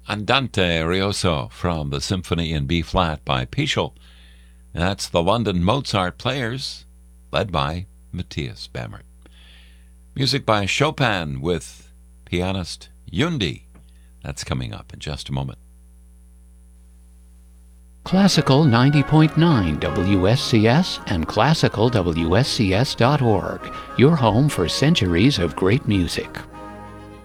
Andante Rioso from the Symphony in B-flat by Pichel. That's the London Mozart Players, led by Matthias Bamert. Music by Chopin with pianist Yundi. That's coming up in just a moment. Classical 90.9 WSCS and classicalwscs.org, your home for centuries of great music.